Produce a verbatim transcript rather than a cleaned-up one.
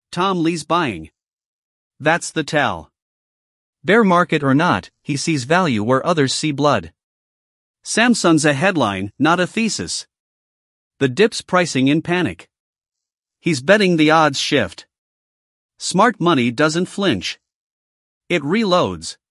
Tom Lee's buying. That's the tell. Bear market or not, he sees value where others see blood. Samsung's a headline, not a thesis. The dip's pricing in panic. He's betting the odds shift. Smart money doesn't flinch. It reloads.